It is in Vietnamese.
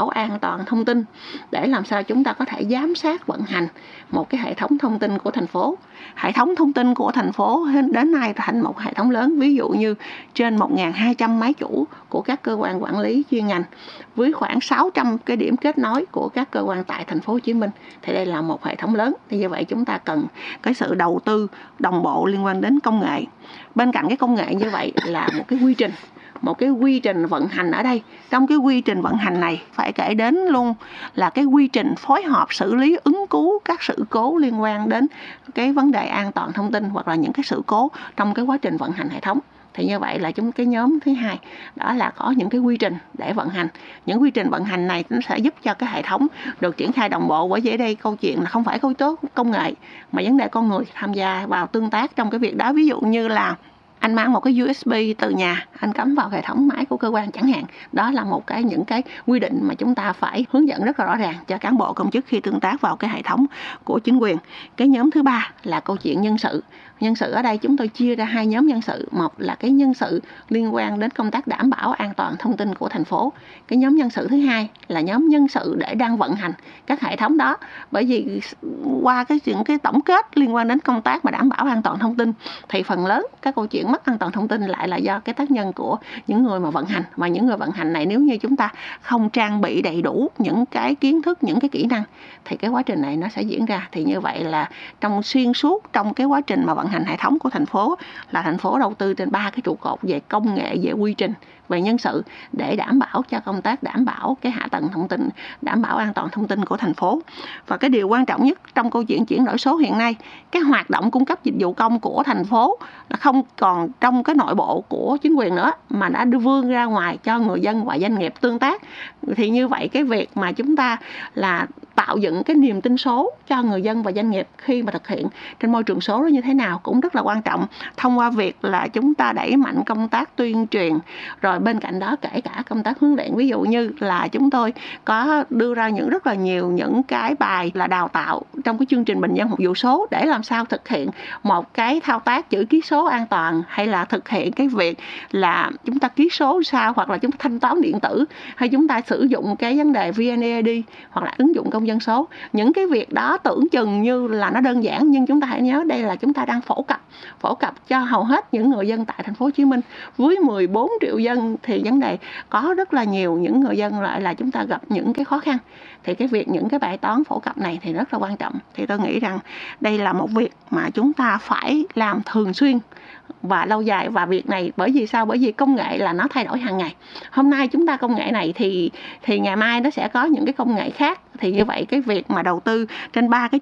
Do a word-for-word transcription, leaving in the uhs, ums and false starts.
bảo an toàn thông tin để làm sao chúng ta có thể giám sát vận hành một cái hệ thống thông tin của thành phố. Hệ thống thông tin của thành phố đến nay thành một hệ thống lớn, ví dụ như trên một nghìn hai trăm máy chủ của các cơ quan quản lý chuyên ngành với khoảng sáu trăm cái điểm kết nối của các cơ quan tại thành phố Hồ Chí Minh, thì đây là một hệ thống lớn. Thì như vậy chúng ta cần cái sự đầu tư đồng bộ liên quan đến công nghệ. Bên cạnh cái công nghệ như vậy là một cái quy trình một cái quy trình vận hành. Ở đây trong cái quy trình vận hành này phải kể đến luôn là cái quy trình phối hợp xử lý ứng cứu các sự cố liên quan đến cái vấn đề an toàn thông tin hoặc là những cái sự cố trong cái quá trình vận hành hệ thống. Thì như vậy là chúng cái nhóm thứ hai đó là có những cái quy trình để vận hành. Những quy trình vận hành này nó sẽ giúp cho cái hệ thống được triển khai đồng bộ. Bởi vì ở đây câu chuyện là không phải câu tố công nghệ mà vấn đề con người tham gia vào tương tác trong cái việc đó. Ví dụ như là anh mang một cái u ét bê từ nhà, anh cắm vào hệ thống máy của cơ quan chẳng hạn. Đó là một cái những cái quy định mà chúng ta phải hướng dẫn rất là rõ ràng cho cán bộ công chức khi tương tác vào cái hệ thống của chính quyền. Cái nhóm thứ ba là câu chuyện nhân sự. Nhân sự ở đây chúng tôi chia ra hai nhóm nhân sự. Một là cái nhân sự liên quan đến công tác đảm bảo an toàn thông tin của thành phố. Cái nhóm nhân sự thứ hai là nhóm nhân sự để đang vận hành các hệ thống đó. Bởi vì qua cái chuyện cái tổng kết liên quan đến công tác mà đảm bảo an toàn thông tin thì phần lớn các câu chuyện mất an toàn thông tin lại là do cái tác nhân của những người mà vận hành. Và những người vận hành này nếu như chúng ta không trang bị đầy đủ những cái kiến thức, những cái kỹ năng thì cái quá trình này nó sẽ diễn ra. Thì như vậy là trong xuyên suốt trong cái quá trình mà vận hành hệ thống của thành phố là thành phố đầu tư trên ba cái trụ cột về công nghệ, về quy trình, về nhân sự để đảm bảo cho công tác đảm bảo cái hạ tầng thông tin, đảm bảo an toàn thông tin của thành phố. Và cái điều quan trọng nhất trong câu chuyện chuyển đổi số hiện nay, cái hoạt động cung cấp dịch vụ công của thành phố là không còn trong cái nội bộ của chính quyền nữa mà đã đưa vươn ra ngoài cho người dân và doanh nghiệp tương tác. Thì như vậy cái việc mà chúng ta là tạo dựng cái niềm tin số cho người dân và doanh nghiệp khi mà thực hiện trên môi trường số đó như thế nào cũng rất là quan trọng, thông qua việc là chúng ta đẩy mạnh công tác tuyên truyền, rồi bên cạnh đó kể cả công tác huấn luyện. Ví dụ như là chúng tôi có đưa ra những rất là nhiều những cái bài là đào tạo trong cái chương trình bình dân phục vụ số để làm sao thực hiện một cái thao tác chữ ký số an toàn, hay là thực hiện cái việc là chúng ta ký số sao, hoặc là chúng ta thanh toán điện tử, hay chúng ta sử dụng cái vấn đề vê en e i đê hoặc là ứng dụng công dân số. Những cái việc đó tưởng chừng như là nó đơn giản, nhưng chúng ta hãy nhớ đây là chúng ta đang phổ cập phổ cập cho hầu hết những người dân tại thành phố Hồ Chí Minh. Với mười bốn triệu dân thì vấn đề có rất là nhiều những người dân lại là chúng ta gặp những cái khó khăn. Thì cái việc những cái bài toán phổ cập này thì rất là quan trọng. Thì tôi nghĩ rằng đây là một việc mà chúng ta phải làm thường xuyên và lâu dài. Và việc này bởi vì sao? Bởi vì công nghệ là nó thay đổi hàng ngày. Hôm nay chúng ta công nghệ này thì thì ngày mai nó sẽ có những cái công nghệ khác. Thì như vậy cái việc mà đầu tư trên ba cái